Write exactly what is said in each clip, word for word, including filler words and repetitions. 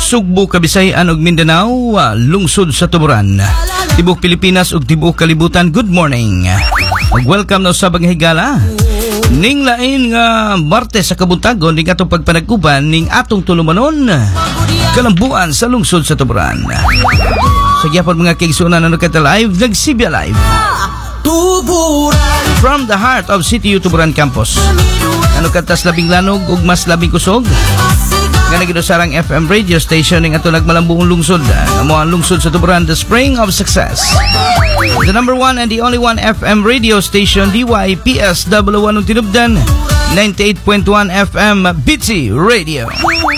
Sugbo, Kabisayan ug Mindanao, uh, lungsod sa Tuburan, tibok Pilipinas ug tibok kalibutan. Good morning. Ug welcome na sa Higala. Ning lain nga Martes sa kabuntagon ning atong pagpanagkuban ning atong tulumanon kalambuan sa lungsod sa Tuburan. Sa gyapon mga kaigsunan ano kata live, nagsibya live Tuburan from the heart of City U Tuburan Campus. Ano katas labing lanog ug mas labing kusog nga nagidusarang F M radio station ning ato nagmalambong lungsod. Amo ang lungsod sa Tuburan, the spring of success. The number one and the only one F M radio station, D Y P S double oh one Tinubdan, ninety-eight point one F M Bitsi Radio.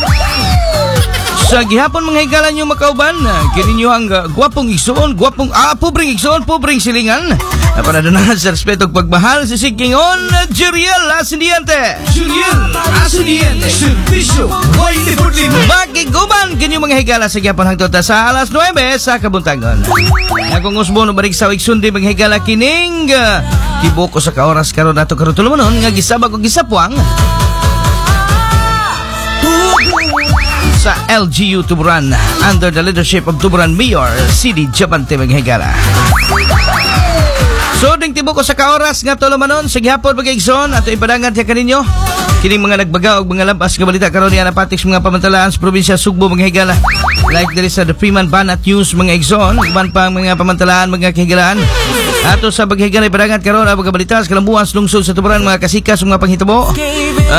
Sa gihapon mga higala nyo makauban, kini nyo ang uh, gwapong igsoon, gwapong, ah, pobreng igsoon, pobreng silingan. Napanadanahan sa respeto ug pagmahal si Sikingon, Juriel Asundiente. Juriel Asundiente, Servisyo, twenty fourteen. Makiguban kini mga higala sa gihapon hangtod sa alas nuwebe sa kabuntagon. Akong usbono barig sa igsundi mga higala kining uh, tibok ko sa kaoras karon nato karon tulumanon nga gisabag ug gisapuang sa L G U Tuburan under the leadership of Tuburan Mayor C D Jabante Maghigala. So ding tibok ko sa kaoras nga tulumanon sa gihapon pag-igsoon ato ipadangan sa kaninyo kining mga nagbaga og mga labas nga balita karon ni anapatik mga pamantalaan sa probinsya Sugbo Maghigala. Like diri sa the Freeman Banat News mga igsoon, uban pa mga pamantalaan mga kahigalaan. Ato sa Baghigala ipadangan karon ang mga balita sa kalambuan sa lungsod sa Tuburan mga kasikas mga panghitabo.